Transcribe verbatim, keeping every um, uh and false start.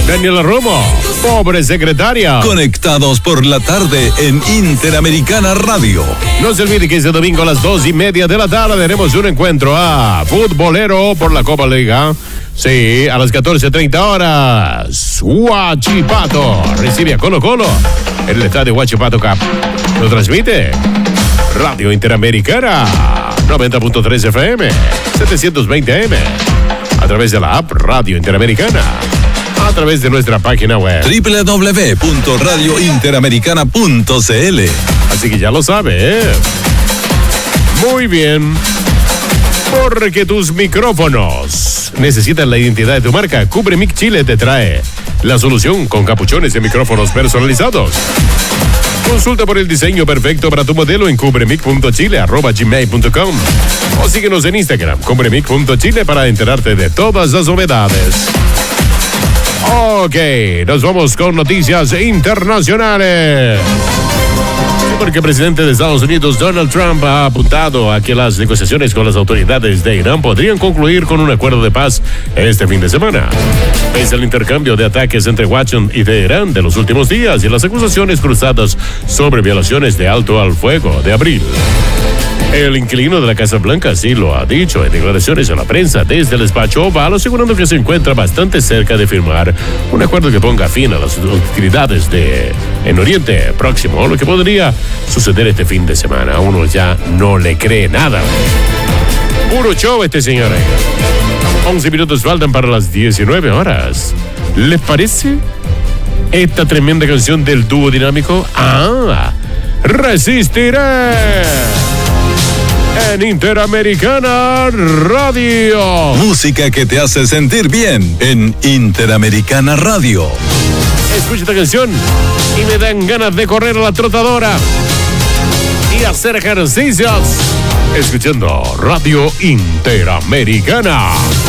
Daniela Romo, pobre secretaria. Conectados por la tarde en Interamericana Radio. No se olvide que este domingo a las dos y media de la tarde tenemos un encuentro a futbolero por la Copa Liga. Sí, a las catorce treinta horas. Huachipato recibe a Colo Colo en el estadio Huachipato Cup. Lo transmite Radio Interamericana noventa punto tres F M, setecientos veinte A M, a través de la app Radio Interamericana, a través de nuestra página web doble u doble u doble u punto radio interamericana punto c l. Así que ya lo sabe, ¿eh? Muy bien. Porque tus micrófonos necesitan la identidad de tu marca, CubreMic Chile te trae la solución con capuchones de micrófonos personalizados. Consulta por el diseño perfecto para tu modelo en cubremic punto chile arroba gmail punto com o síguenos en Instagram, cubremic punto chile, para enterarte de todas las novedades. Ok, nos vamos con noticias internacionales. Porque el presidente de Estados Unidos, Donald Trump, ha apuntado a que las negociaciones con las autoridades de Irán podrían concluir con un acuerdo de paz este fin de semana. Pese al intercambio de ataques entre Washington y Teherán de los últimos días y las acusaciones cruzadas sobre violaciones de alto al fuego de abril. El inquilino de la Casa Blanca sí lo ha dicho en declaraciones a la prensa desde el despacho Oval, asegurando que se encuentra bastante cerca de firmar un acuerdo que ponga fin a las hostilidades de, en Oriente Próximo, lo que podría suceder este fin de semana. Uno ya no le cree nada. Puro show este señor. once minutos faltan para las diecinueve horas. ¿Les parece esta tremenda canción del dúo dinámico? Ah, Resistiré. En Interamericana Radio. Música que te hace sentir bien en Interamericana Radio. Escucha esta canción y me dan ganas de correr a la trotadora y hacer ejercicios escuchando Radio Interamericana.